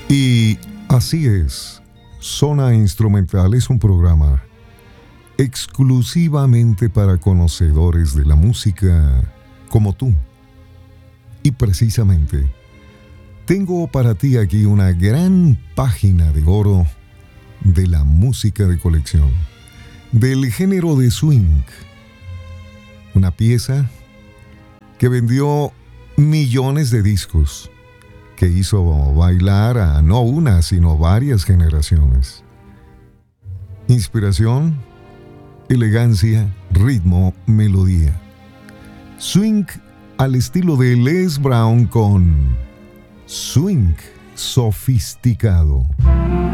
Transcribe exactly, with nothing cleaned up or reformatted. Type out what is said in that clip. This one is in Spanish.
Y así es, Zona Instrumental es un programa exclusivamente para conocedores de la música como tú. Y precisamente, tengo para ti aquí una gran página de oro de la música de colección, del género de swing. Una pieza que vendió millones de discos, que hizo bailar a no una, sino varias generaciones. Inspiración, elegancia, ritmo, melodía. Swing al estilo de Les Brown con Swing Sofisticado.